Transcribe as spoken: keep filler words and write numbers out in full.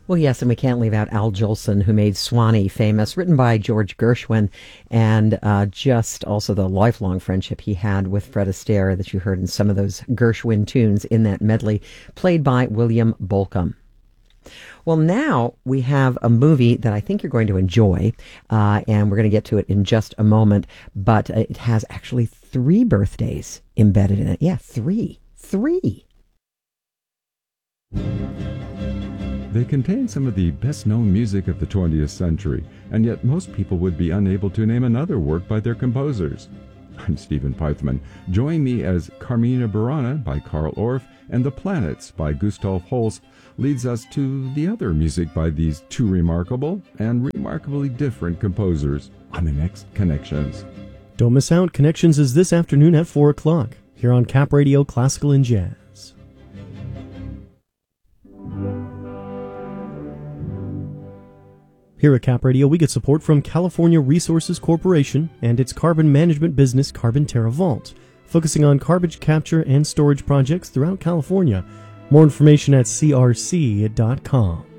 Well, yes, and we can't leave out Al Jolson, who made Swanee famous, written by George Gershwin, and uh, just also the lifelong friendship he had with Fred Astaire that you heard in some of those Gershwin tunes in that medley, played by William Bolcom. Well, now we have a movie that I think you're going to enjoy, uh, and we're going to get to it in just a moment, but it has actually three birthdays embedded in it. Yeah, three. Three. They contain some of the best-known music of the twentieth century, and yet most people would be unable to name another work by their composers. I'm Stephen Peithman. Join me as Carmina Burana by Carl Orff and The Planets by Gustav Holst leads us to the other music by these two remarkable and remarkably different composers on the next Connections. Don't miss out. Connections is this afternoon at four o'clock here on Cap Radio Classical and Jazz. Here at Cap Radio, we get support from California Resources Corporation and its carbon management business, Carbon Terra Vault, focusing on carbon capture and storage projects throughout California. More information at c r c dot com.